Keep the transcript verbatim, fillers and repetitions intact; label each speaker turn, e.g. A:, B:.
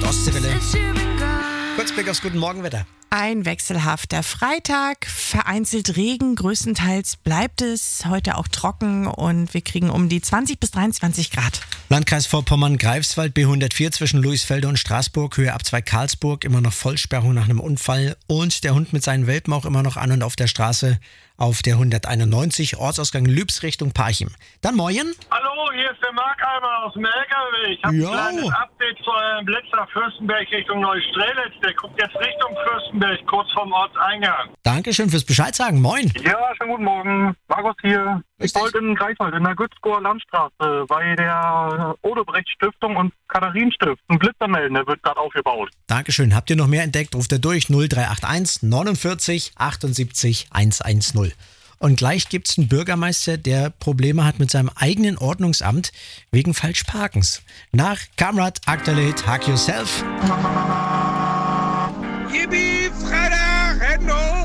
A: Ostseewelle. Kurz Blick aufs Guten Morgenwetter.
B: Ein wechselhafter Freitag, vereinzelt Regen, größtenteils bleibt es heute auch trocken und wir kriegen um die zwanzig bis dreiundzwanzig Grad.
A: Landkreis Vorpommern-Greifswald B hundertvier zwischen Luisfelde und Straßburg, Höhe Abzweig Karlsburg, immer noch Vollsperrung nach einem Unfall und der Hund mit seinen Welpen auch immer noch an und auf der Straße auf der hunderteinundneunzig, Ortsausgang Lübs Richtung Parchim. Dann morgen.
C: Hallo, hier ist der Mark Eimer aus dem L K W. Ich habe ein
A: Jo.
C: kleines Update zu eurem Blitz nach Fürstenberg Richtung Neustrelitz. Der guckt jetzt Richtung Fürstenberg, kurz vorm Ortseingang.
A: Dankeschön fürs Bescheid sagen. Moin.
D: Ja, schönen guten Morgen. Markus hier. Ich
A: Richtig.
D: wollte in Greifswald in der Gützkower Landstraße bei der Odebrecht Stiftung und Katharin Stift einen Blitzer melden. Der wird gerade aufgebaut.
A: Dankeschön. Habt ihr noch mehr entdeckt? Ruft ihr durch null drei acht eins neunundvierzig achtundsiebzig hundertzehn. Und gleich gibt's einen Bürgermeister, der Probleme hat mit seinem eigenen Ordnungsamt wegen Falschparkens. Nach Kamrat, aktuelle Hit, Hack Yourself.
E: Yippie, Freitag!